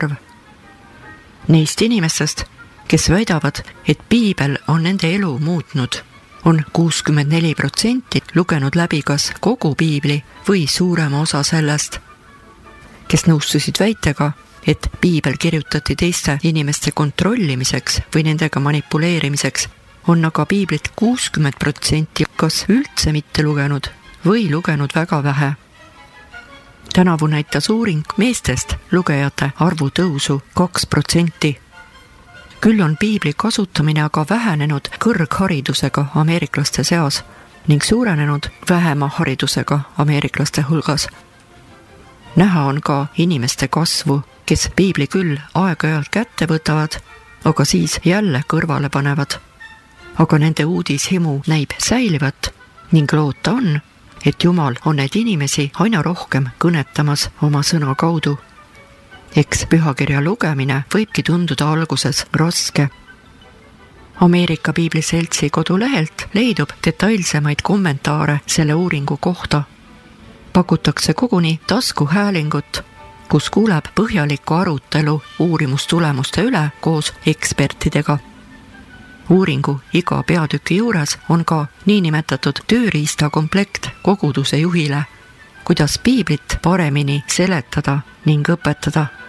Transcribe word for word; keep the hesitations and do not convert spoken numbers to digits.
arv. Neist inimestest, kes väidavad, et piibel on nende elu muutnud, on kuuskümmend neli protsenti lugenud läbi kas kogu piibli või suurema osa sellest, kes nõustusid väitega, et piibel kirjutati teiste inimeste kontrollimiseks või nendega manipuleerimiseks, on aga piiblit kuuskümmend protsenti kas üldse mitte lugenud või lugenud väga vähe. Tänavu näitas uuring meestest lugejate arvu tõusu kaks protsenti. Küll on piibli kasutamine aga vähenenud kõrgharidusega ameeriklaste seas ning suurenenud vähema haridusega ameeriklaste hulgas. Näha on ka inimeste kasvu, kes piibli küll aeg-ajalt kätte võtavad, aga siis jälle kõrvale panevad. Aga nende uudishimu näib säilivat ning loota on, et Jumal on neid inimesi aina rohkem kõnetamas oma sõna kaudu. Eks pühakirja lugemine võibki tunduda alguses raske. Ameerika Piibliseltsi kodulehelt leidub detailsemaid kommentaare selle uuringu kohta. Pakutakse koguni taskuhäälingut, kus kuuleb põhjalikku arutelu uurimustulemuste üle koos ekspertidega. Uuringu iga peatüki juures on ka niinimetatud tööriistakomplekt koguduse juhile, kuidas piiblit paremini seletada ning õpetada.